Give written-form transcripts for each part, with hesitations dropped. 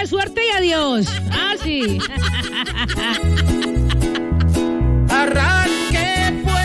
de suerte y adiós. Ah, sí. Arranque pues,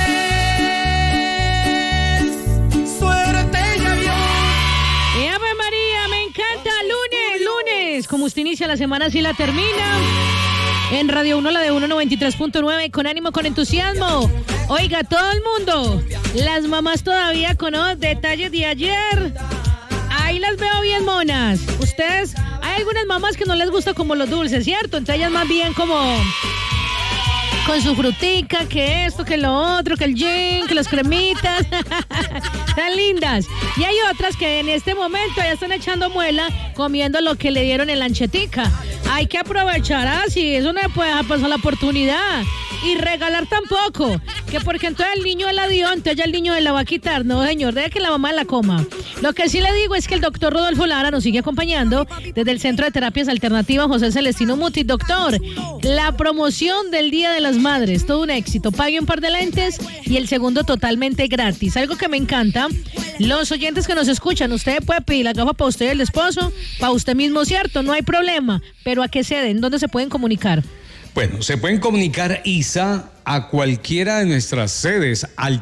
suerte y adiós. Ave María, me encanta. Lunes. Como usted inicia la semana, así la termina. En Radio 1, la de 193.9, con ánimo, con entusiasmo. Oiga, todo el mundo, las mamás todavía con los detalles de ayer. Ahí las veo bien monas. Ustedes, hay algunas mamás que no les gusta como los dulces, ¿cierto? Entonces ellas más bien como con su frutica, que esto, que lo otro, que el gin, que las cremitas. Tan lindas. Y hay otras que en este momento ya están echando muela comiendo lo que le dieron en la anchetica. Hay que aprovechar, así, eso no le puede dejar pasar la oportunidad. Y regalar tampoco, que porque entonces el niño la dio, entonces ya el niño la va a quitar. No, señor, deje que la mamá la coma. Lo que sí le digo es que el doctor Rodolfo Lara nos sigue acompañando desde el Centro de Terapias Alternativas José Celestino Muti. Doctor, la promoción del Día de las Madres, todo un éxito. Pague un par de lentes y el segundo totalmente gratis. Algo que me encanta, los oyentes que nos escuchan, usted puede pedir la gafa para usted y el esposo, para usted mismo, ¿cierto? No hay problema, pero ¿a qué ceden? ¿Dónde se pueden comunicar? Bueno, se pueden comunicar, Isa, a cualquiera de nuestras sedes al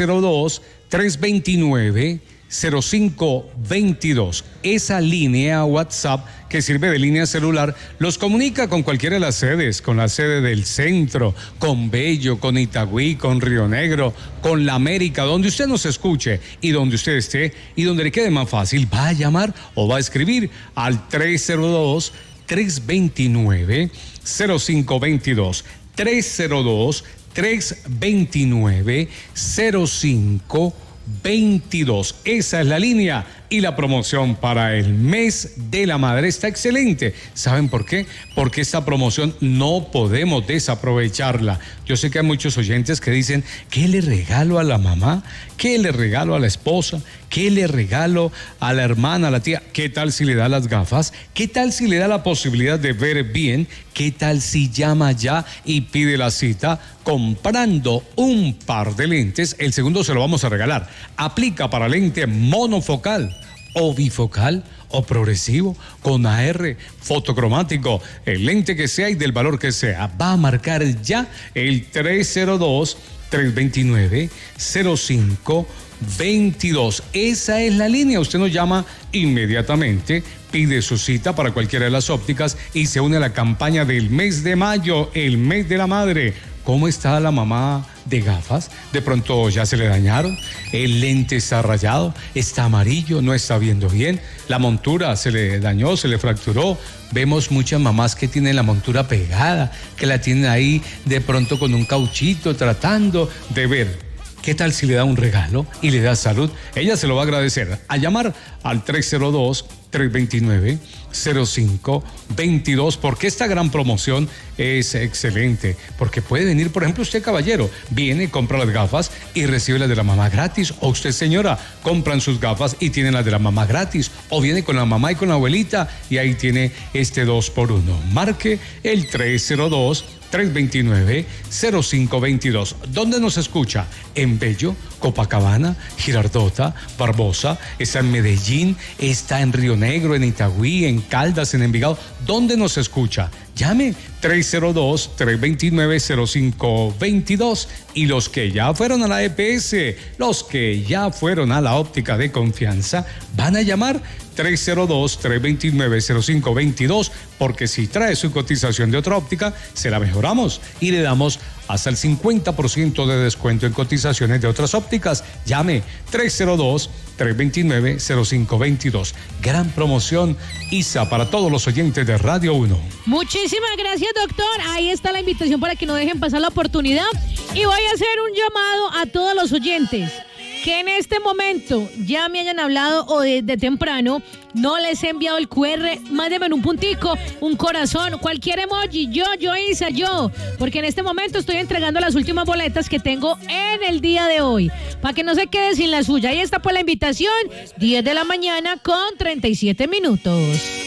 302-329-0522. Esa línea WhatsApp que sirve de línea celular los comunica con cualquiera de las sedes, con la sede del centro, con Bello, con Itagüí, con Río Negro, con La América, donde usted nos escuche y donde usted esté y donde le quede más fácil, va a llamar o va a escribir al 302-329-0522, 302-329-0522. Esa es la línea y la promoción para el mes de la madre está excelente. ¿Saben por qué? Porque esta promoción no podemos desaprovecharla. Yo sé que hay muchos oyentes que dicen, ¿qué le regalo a la mamá? ¿Qué le regalo a la esposa? ¿Qué le regalo a la hermana, a la tía? ¿Qué tal si le da las gafas? ¿Qué tal si le da la posibilidad de ver bien? ¿Qué tal si llama ya y pide la cita? Comprando un par de lentes, el segundo se lo vamos a regalar. Aplica para lente monofocal o bifocal o progresivo, con AR, fotocromático, el lente que sea y del valor que sea. Va a marcar ya el 302-329-0522. Esa es la línea. Usted nos llama inmediatamente, pide su cita para cualquiera de las ópticas y se une a la campaña del mes de mayo, el mes de la madre. ¿Cómo está la mamá de gafas? De pronto ya se le dañaron, el lente está rayado, está amarillo, no está viendo bien, la montura se le dañó, se le fracturó. Vemos muchas mamás que tienen la montura pegada, que la tienen ahí de pronto con un cauchito tratando de ver. ¿Qué tal si le da un regalo y le da salud? Ella se lo va a agradecer. A llamar al 302-329-0522, porque esta gran promoción es excelente. Porque puede venir, por ejemplo, usted, caballero, viene, compra las gafas y recibe las de la mamá gratis. O usted, señora, compran sus gafas y tienen las de la mamá gratis. O viene con la mamá y con la abuelita y ahí tiene este 2x1. Marque el 302-329-0522. ¿Dónde nos escucha? En Bello, Copacabana, Girardota, Barbosa, está en Medellín, está en Río Negro, en Itagüí, en Caldas, en Envigado. ¿Dónde nos escucha? Llame 302-329-0522. Y los que ya fueron a la EPS, los que ya fueron a la óptica de confianza, van a llamar 302-329-0522, porque si trae su cotización de otra óptica, se la mejoramos y le damos hasta el 50% de descuento en cotizaciones de otras ópticas. Llame 302-329-0522. Gran promoción, ISA, para todos los oyentes de Radio 1. Muchísimas gracias, doctor. Ahí está la invitación para que no dejen pasar la oportunidad. Y voy a hacer un llamado a todos los oyentes que en este momento ya me hayan hablado o desde temprano no les he enviado el QR, mándenme un puntico, un corazón, cualquier emoji, yo, Isa, porque en este momento estoy entregando las últimas boletas que tengo en el día de hoy, para que no se quede sin la suya. Ahí está pues la invitación, 10 de la mañana con 37 minutos.